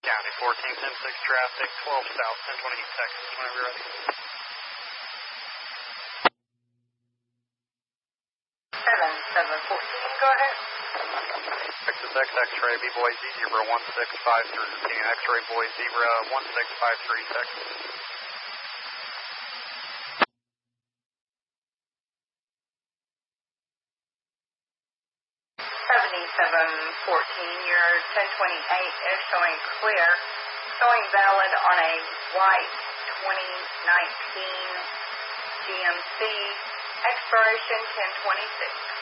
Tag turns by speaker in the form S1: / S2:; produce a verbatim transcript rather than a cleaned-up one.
S1: County, fourteen ten six traffic, twelve south, ten twenty-eight Texas, whenever you're ready.
S2: seven seven fourteen, go ahead.
S1: Texas X, X-ray, B-Boy Z zebra one six five three, X-ray Boy Zebra one six five three, Texas.
S2: seventy-seven fourteen, your ten twenty-eight is showing clear, showing valid on a white twenty nineteen G M C, expiration ten twenty-six.